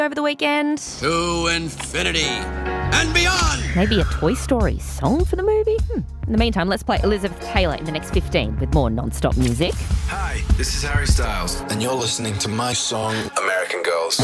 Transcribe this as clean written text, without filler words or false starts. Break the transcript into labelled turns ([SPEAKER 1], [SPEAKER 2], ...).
[SPEAKER 1] over the weekend?
[SPEAKER 2] To infinity and beyond.
[SPEAKER 1] Maybe a Toy Story song for the movie? In the meantime, let's play Elizabeth Taylor in the next 15 with more non-stop music.
[SPEAKER 3] Hi, this is Harry Styles, and you're listening to my song